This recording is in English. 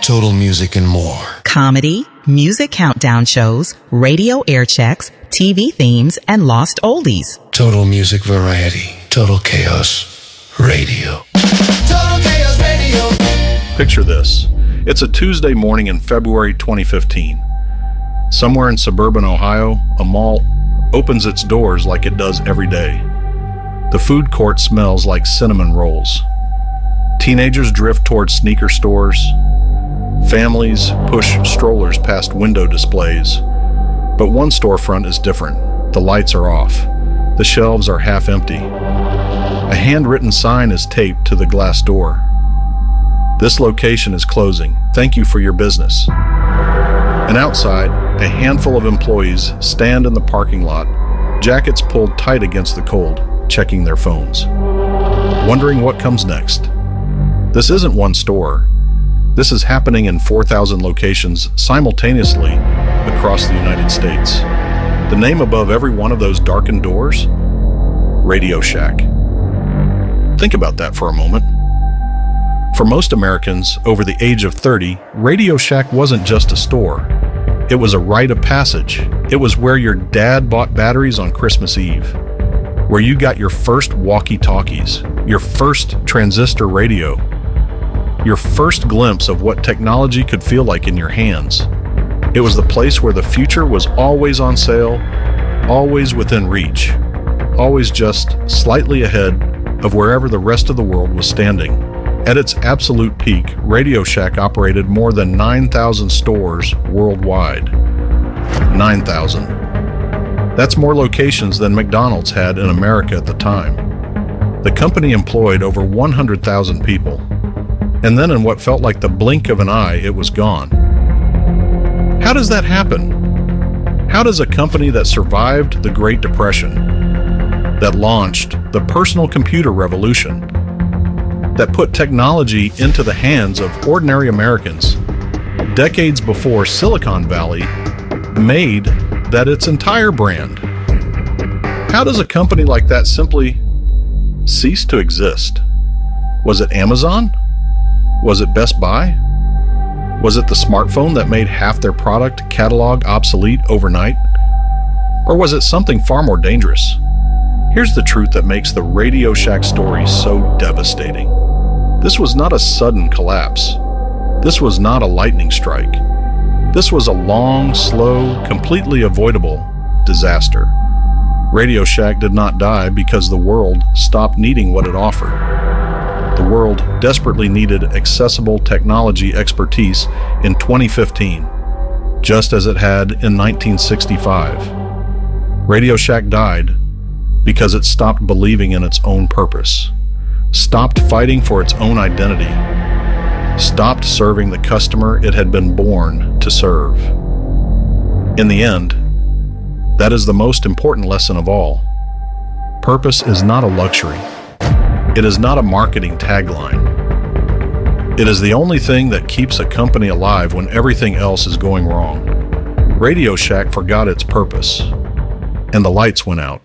Total Music and more. Comedy, music countdown shows, radio air checks, TV themes, and lost oldies. Total Music Variety. Total Chaos Radio. Total Chaos Radio. Picture this. It's a Tuesday morning in February 2015. Somewhere in suburban Ohio, a mall opens its doors like it does every day. The food court smells like cinnamon rolls. Teenagers drift towards sneaker stores. Families push strollers past window displays. But one storefront is different. The lights are off. The shelves are half empty. A handwritten sign is taped to the glass door. This location is closing. Thank you for your business. And outside, a handful of employees stand in the parking lot, jackets pulled tight against the cold, checking their phones, wondering what comes next. This isn't one store. This is happening in 4,000 locations simultaneously across the United States. The name above every one of those darkened doors? Radio Shack. Think about that for a moment. For most Americans over the age of 30, Radio Shack wasn't just a store. It was a rite of passage. It was where your dad bought batteries on Christmas Eve, where you got your first walkie-talkies, your first transistor radio, your first glimpse of what technology could feel like in your hands. It was the place where the future was always on sale, always within reach, always just slightly ahead of wherever the rest of the world was standing. At its absolute peak, Radio Shack operated more than 9,000 stores worldwide. 9,000. That's more locations than McDonald's had in America at the time. The company employed over 100,000 people. And then in what felt like the blink of an eye, it was gone. How does that happen? How does a company that survived the Great Depression, that launched the personal computer revolution, that put technology into the hands of ordinary Americans decades before Silicon Valley made that its entire brand, how does a company like that simply cease to exist? Was it Amazon? Was it Best Buy? Was it the smartphone that made half their product catalog obsolete overnight? Or was it something far more dangerous? Here's the truth that makes the Radio Shack story so devastating. This was not a sudden collapse. This was not a lightning strike. This was a long, slow, completely avoidable disaster. Radio Shack did not die because the world stopped needing what it offered. The world desperately needed accessible technology expertise in 2015, just as it had in 1965. Radio Shack died because it stopped believing in its own purpose, stopped fighting for its own identity, stopped serving the customer it had been born to serve. In the end, that is the most important lesson of all. Purpose is not a luxury. It is not a marketing tagline. It is the only thing that keeps a company alive when everything else is going wrong. Radio Shack forgot its purpose, and the lights went out.